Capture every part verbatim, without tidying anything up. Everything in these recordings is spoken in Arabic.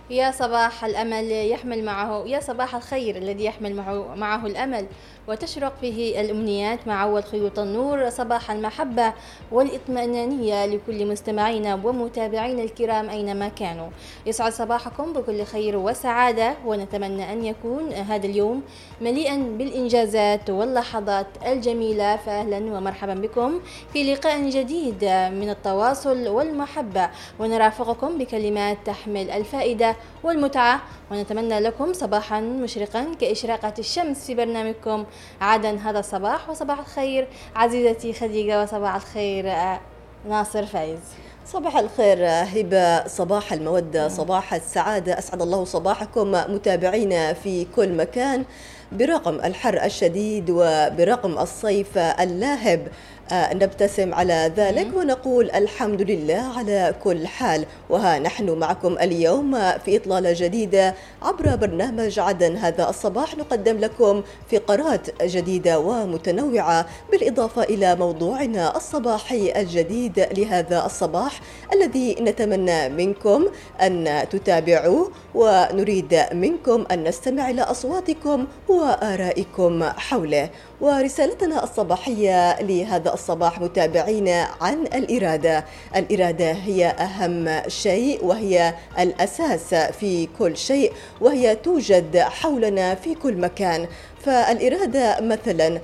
يا صباح الأمل يحمل معه يا صباح الخير الذي يحمل معه, معه الأمل وتشرق فيه الأمنيات مع أول خيوط النور. صباح المحبة والإطمئنانية لكل مستمعينا ومتابعينا الكرام أينما كانوا. يسعد صباحكم بكل خير وسعادة، ونتمنى أن يكون هذا اليوم مليئا بالإنجازات واللحظات الجميلة. فأهلا ومرحبا بكم في لقاء جديد من التواصل والمحبة، ونرافقكم بكلمات تحمل الفائدة والمتعة، ونتمنى لكم صباحا مشرقا كإشراقة الشمس في برنامجكم عادا هذا الصباح. وصباح الخير عزيزتي خديجة، وصباح الخير ناصر فايز. صباح الخير هبة، صباح المودة، صباح السعادة، أسعد الله صباحكم متابعينا في كل مكان. برغم الحر الشديد وبرغم الصيف اللاهب نبتسم على ذلك ونقول الحمد لله على كل حال. وها نحن معكم اليوم في إطلالة جديدة عبر برنامج عدن هذا الصباح، نقدم لكم فقرات جديدة ومتنوعة، بالإضافة إلى موضوعنا الصباحي الجديد لهذا الصباح الذي نتمنى منكم أن تتابعوه، ونريد منكم أن نستمع إلى أصواتكم وآرائكم حوله. ورسالتنا الصباحية لهذا الصباح متابعينا عن الإرادة. الإرادة هي أهم شيء وهي الأساس في كل شيء، وهي توجد حولنا في كل مكان. فالإرادة مثلا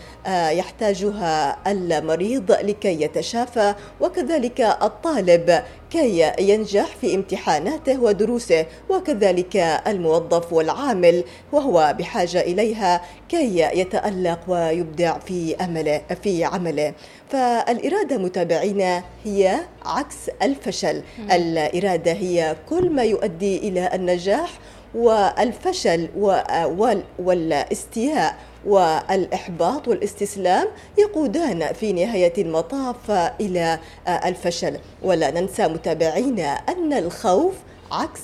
يحتاجها المريض لكي يتشافى، وكذلك الطالب كي ينجح في امتحاناته ودروسه، وكذلك الموظف والعامل وهو بحاجة إليها كي يتألق ويبدع في عمله في عمله. فالإرادة متابعينا هي عكس الفشل. الإرادة هي كل ما يؤدي إلى النجاح، والفشل والاستياء والإحباط والاستسلام يقودان في نهاية المطاف إلى الفشل. ولا ننسى متابعينا أن الخوف عكس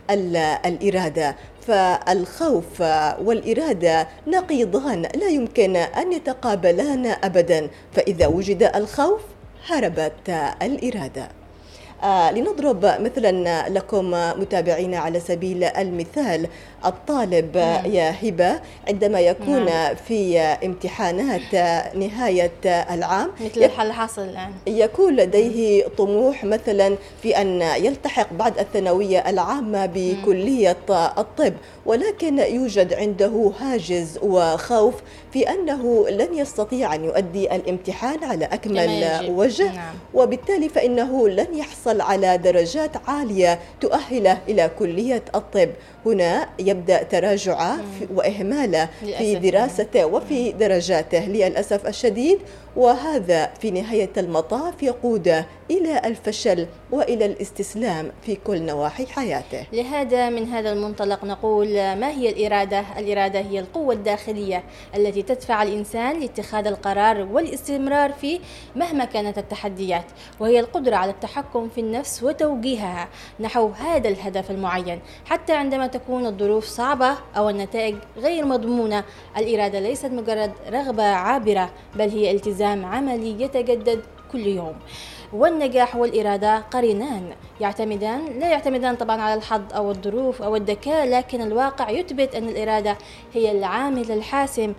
الإرادة، فالخوف والإرادة نقيضان لا يمكن أن يتقابلان أبدا، فإذا وجد الخوف هربت الإرادة. آه لنضرب مثلا لكم متابعين على سبيل المثال، الطالب مم. يا هبة عندما يكون مم. في امتحانات نهاية العام مثل الحل حاصل الآن، يكون لديه طموح مثلا في أن يلتحق بعد الثانوية العامة بكلية الطب، ولكن يوجد عنده هاجس وخوف في أنه لن يستطيع أن يؤدي الامتحان على أكمل وجه، نعم. وبالتالي فإنه لن يحصل على درجات عالية تؤهله إلى كلية الطب. هنا يبدأ تراجعه وإهماله في دراسته وفي درجاته للأسف الشديد، وهذا في نهاية المطاف يقود إلى الفشل وإلى الاستسلام في كل نواحي حياته. لهذا من هذا المنطلق نقول: ما هي الإرادة؟ الإرادة هي القوة الداخلية التي تدفع الإنسان لاتخاذ القرار والاستمرار فيه مهما كانت التحديات، وهي القدرة على التحكم في النفس وتوجيهها نحو هذا الهدف المعين حتى عندما تكون الظروف صعبة أو النتائج غير مضمونة. الإرادة ليست مجرد رغبة عابرة، بل هي التزام عملي يتجدد كل يوم. والنجاح والإرادة قرينان يعتمدان لا يعتمدان طبعا على الحظ أو الظروف أو الذكاء، لكن الواقع يثبت أن الإرادة هي العامل الحاسم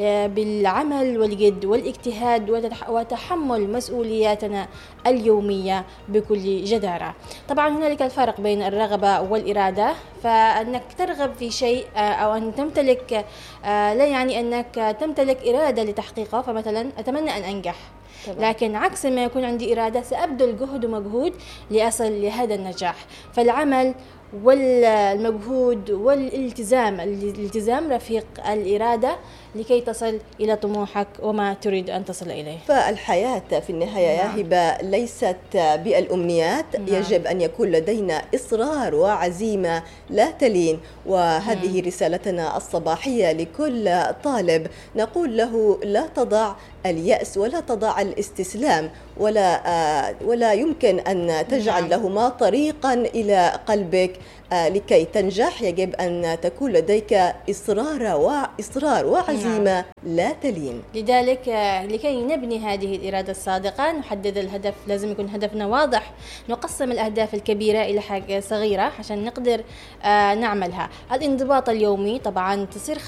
بالعمل والجد والاجتهاد وتحمل مسؤولياتنا اليومية بكل جدارة. طبعا هنالك الفرق بين الرغبة والإرادة، فأنك ترغب في شيء أو أن تمتلك لا يعني أنك تمتلك إرادة لتحقيقه. فمثلا أتمنى أن أنجح، لكن عكس ما يكون عندي إرادة سأبذل جهد ومجهود لأصل لهذا النجاح. فالعمل والمجهود والالتزام الالتزام رفيق الإرادة لكي تصل إلى طموحك وما تريد أن تصل إليه. فالحياة في النهاية يا هبة ليست بالأمنيات، نعم. يجب أن يكون لدينا إصرار وعزيمة لا تلين، وهذه مم. رسالتنا الصباحية لكل طالب. نقول له: لا تضع اليأس ولا تضع الاستسلام، ولا آه، ولا يمكن أن تجعل لهما طريقا إلى قلبك آه، لكي تنجح. يجب أن تكون لديك إصرار وإصرار وعزيمة لا تلين. لذلك آه، لكي نبني هذه الإرادة الصادقة نحدد الهدف، لازم يكون هدفنا واضح، نقسم الأهداف الكبيرة إلى حاجة صغيرة عشان نقدر آه، نعملها. الانضباط اليومي طبعا تصير